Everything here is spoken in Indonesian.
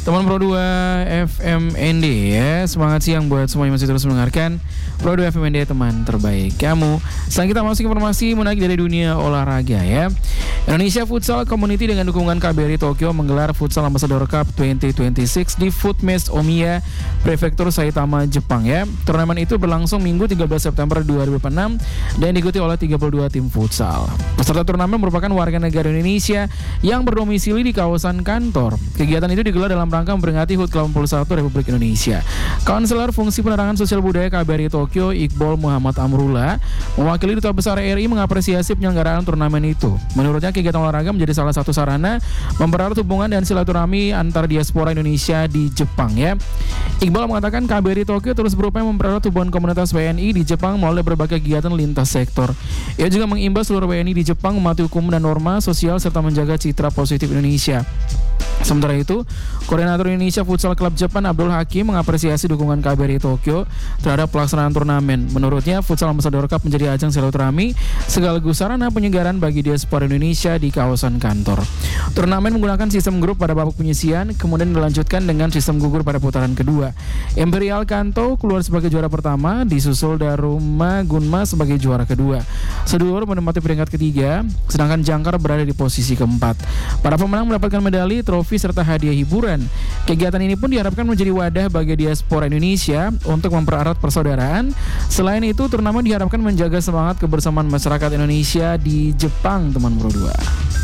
Teman Pro 2 FMND ya. Semangat siang buat semua yang masih terus mendengarkan Pro 2 FMND, teman terbaik kamu. Selanjutnya kita masuk informasi menarik dari dunia olahraga ya. Indonesia Futsal Community dengan dukungan KBRI Tokyo menggelar Futsal Ambassador Cup 2026 di Footmesh Omiya, Prefektur Saitama, Jepang ya. Turnamen itu berlangsung Minggu 13 September 2006 dan diikuti oleh 32 tim futsal. Peserta turnamen merupakan warga negara Indonesia yang berdomisili di kawasan kantor. Kegiatan itu digelar dalam rangka memperingati HUT ke-81 Republik Indonesia. Konselor Fungsi Penerangan Sosial Budaya KBRI Tokyo, Iqbal Muhammad Amrullah, mewakili Duta Besar RI mengapresiasi penyelenggaraan turnamen itu. Menurutnya, kegiatan olahraga menjadi salah satu sarana mempererat hubungan dan silaturahmi antar diaspora Indonesia di Jepang ya. Iqbal mengatakan KBRI Tokyo terus berupaya mempererat hubungan komunitas WNI di Jepang melalui berbagai kegiatan lintas sektor. Ia juga mengimbau seluruh WNI di Jepang mematuhi hukum dan norma sosial serta menjaga citra positif Indonesia. Sementara itu, Koordinator Indonesia Futsal Club Jepang Abdul Hakim mengapresiasi dukungan KBRI Tokyo terhadap pelaksanaan turnamen. Menurutnya, Futsal Ambassador Cup menjadi ajang silaturahmi sekaligus sarana penyegaran bagi diaspora Indonesia di kawasan kantor. Turnamen menggunakan sistem grup pada babak penyisian, kemudian dilanjutkan dengan sistem gugur pada putaran kedua. Imperial Kanto keluar sebagai juara pertama, disusul Daruma Gunma sebagai juara kedua. Sedulur menempati peringkat ketiga, sedangkan Jangkar berada di posisi keempat. Para pemenang mendapatkan medali, trofi, serta hadiah hiburan. Kegiatan ini pun diharapkan menjadi wadah bagi diaspora Indonesia untuk mempererat persaudaraan. Selain itu, turnamen diharapkan menjaga semangat kebersamaan masyarakat Indonesia di Jepang, teman Pro 2.